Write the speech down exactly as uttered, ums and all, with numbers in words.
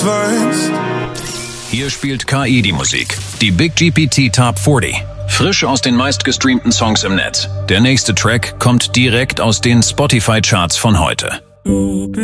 weißt. Hier spielt K I die Musik. Die Big G P T Top vierzig. Frisch aus den meistgestreamten Songs im Netz. Der nächste Track kommt direkt aus den Spotify-Charts von heute.